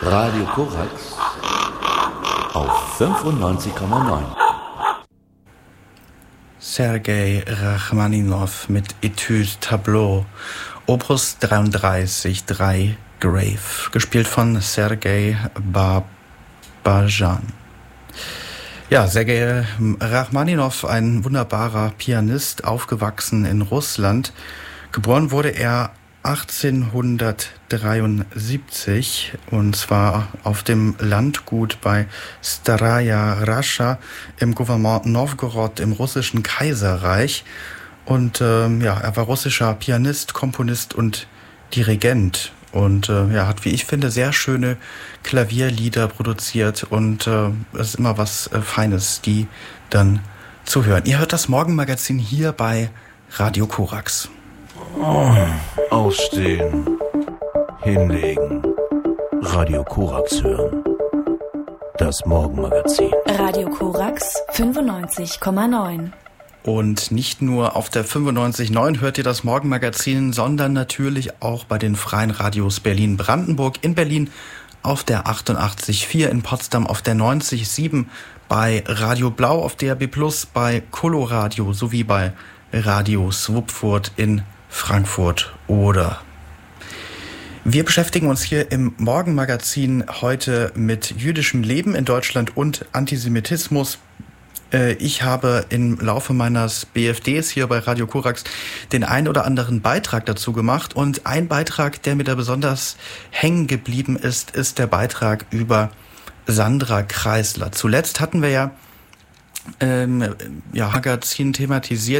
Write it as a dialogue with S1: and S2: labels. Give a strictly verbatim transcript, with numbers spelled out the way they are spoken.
S1: Radio Korax auf fünfundneunzig Komma neun.
S2: Sergei Rachmaninow mit Etude Tableau, Opus dreiunddreißig drei Grave, gespielt von Sergei Babajan. Ja, Sergei Rachmaninow, ein wunderbarer Pianist, aufgewachsen in Russland. Geboren wurde er achtzehnhundertdreiundsiebzig, und zwar auf dem Landgut bei Staraya Rascha im Gouvernement Nowgorod im russischen Kaiserreich. Und ähm, ja, er war russischer Pianist, Komponist und Dirigent. Und äh, ja, hat, wie ich finde, sehr schöne Klavierlieder produziert. Und äh, es ist immer was äh, Feines, die dann zu hören. Ihr hört das Morgenmagazin hier bei Radio Korax.
S1: Oh, aufstehen, hinlegen, Radio Korax hören. Das Morgenmagazin.
S3: Radio Korax fünfundneunzig Komma neun.
S2: Und nicht nur auf der fünfundneunzig Komma neun hört ihr das Morgenmagazin, sondern natürlich auch bei den freien Radios Berlin-Brandenburg, in Berlin auf der achtundachtzig Komma vier, in Potsdam auf der neunzig Komma sieben, bei Radio Blau auf D A B plus, bei Coloradio sowie bei Radio Swupfurt in Frankfurt oder. Wir beschäftigen uns hier im Morgenmagazin heute mit jüdischem Leben in Deutschland und Antisemitismus. Ich habe im Laufe meines B F Ds hier bei Radio Korax den ein oder anderen Beitrag dazu gemacht. Und ein Beitrag, der mir da besonders hängen geblieben ist, ist der Beitrag über Sandra Kreisler. Zuletzt hatten wir ja ähm, ja, Magazin thematisiert,